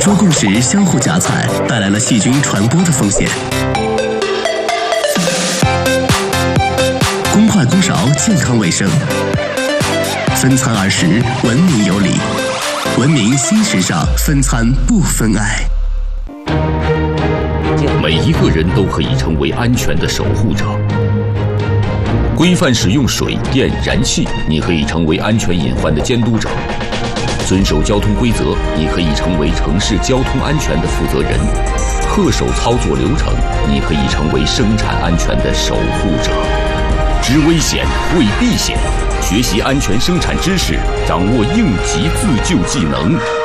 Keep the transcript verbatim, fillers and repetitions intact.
收供时相互夹菜，带来了细菌传播的风险。公筷公勺，健康卫生。分餐而食，文明有礼。文明新时尚，分餐不分爱。 每一个人都可以成为安全的守护者。规范使用水电燃气，你可以成为安全隐患的监督者；遵守交通规则，你可以成为城市交通安全的负责人；恪守操作流程，你可以成为生产安全的守护者。知危险，为避险，学习安全生产知识，掌握应急自救技能。